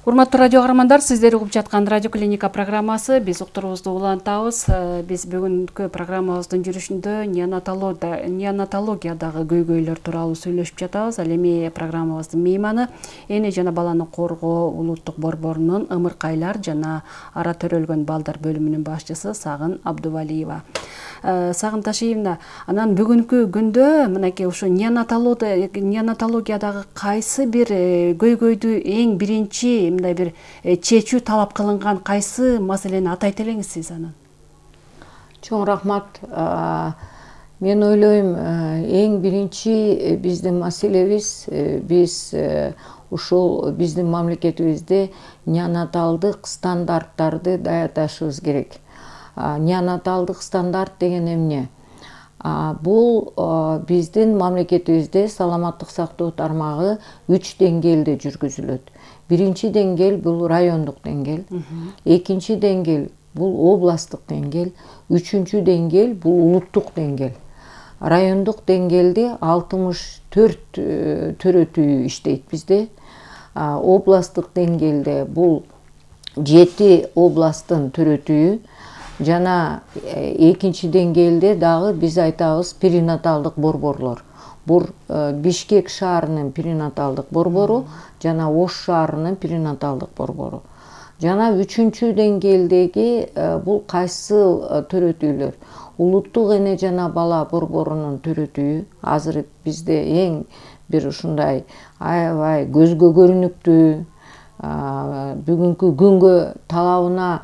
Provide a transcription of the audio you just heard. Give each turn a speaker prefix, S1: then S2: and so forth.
S1: Урматтуу радио каармандар, сиздер угуп жаткан радио клиника программасы. Биз уктурубузду улантабыз. Биз бүгүнкү программабыздын жүрүшүндө неонатологиядагы көйгөйлөр тууралуу сүйлөшүп жатабыз. Ал эми программабыздын мейманы эне жана баланы коргоо улуттук борборунун ымыркайлар жана ара төрөлгөн балдар бөлүмүнүн башчысы Сагын Абдувалиева. Сагын Ташиевна, анан бүгүнкү күндө мынакей ушу неонатологиядагы кайсы бир көйгөйдү эң биринчи мындай бир чечүү талап кылынган кайсы маселени атайт элеңиз сиз анан?
S2: Чоң рахмат. Мен ойлойм, эң биринчи биздин маселебиз, биз ушул биздин мамлекетибизде неонаталдык стандарттарды даярдашыбыз керек. Неонаталдык стандарт деген эмне? Бул биздин мамлекетибизде саламаттык сактоо тармагы 3 деңгээлде жүргүзүлөт. Биринчи деңгээл бул райондук деңгээл, экинчи деңгээл бул областтык деңгээл, үчүнчү деңгээл бул улуттук деңгээл. Райондук деңгээлде 64 төрөтүү иштейт бизде. Областтык деңгээлде бул 7 областтын төрөтүү жана экинчи деңгээлде дагы биз айтабыз перинаталдык борборлор. Бул Бишкек шаарынын перинаталдык борбору жана Ош шаарынын перинаталдык борбору. Жана үчүнчү деңгээлдеги бул кайсы төрөтүүлөр? Улуттук эне жана бала борборунун төрөтүүү азыр бизде эң бир ушундай аябай көзгө көрүнүктүү, бүгүнкү күнгө талабына